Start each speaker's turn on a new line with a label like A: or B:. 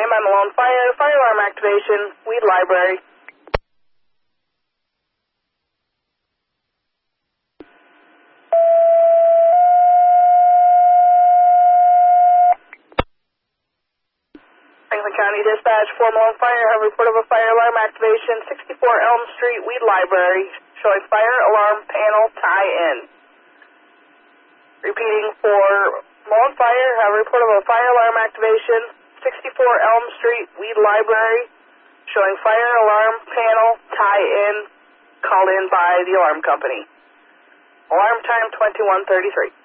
A: I'm Malone Fire. Fire alarm activation. Weed Library. Franklin County Dispatch, 4 Malone Fire, have a report of a fire alarm activation, 64 Elm Street, Weed Library, showing fire alarm panel tie-in. Repeating for Malone Fire, have a report of a fire alarm activation, 64 Elm Street, Weed Library, showing fire alarm panel tie-in, called in by the alarm company. Alarm time 21:33.